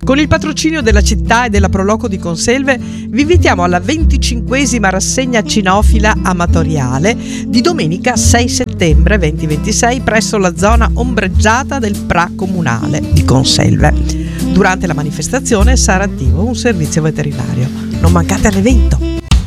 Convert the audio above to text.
Con il patrocinio della città e della Proloco di Conselve vi invitiamo alla 25esima rassegna cinofila amatoriale di domenica 6 settembre 2026 presso la zona ombreggiata del PRA comunale di Conselve. Durante la manifestazione sarà attivo un servizio veterinario. Non mancate all'evento!